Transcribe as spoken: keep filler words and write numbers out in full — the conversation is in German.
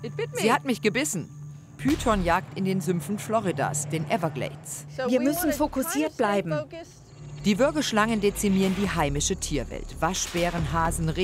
Sie hat mich gebissen. Pythonjagd in den Sümpfen Floridas, den Everglades. Wir müssen fokussiert bleiben. Die Würgeschlangen dezimieren die heimische Tierwelt. Waschbären, Hasen,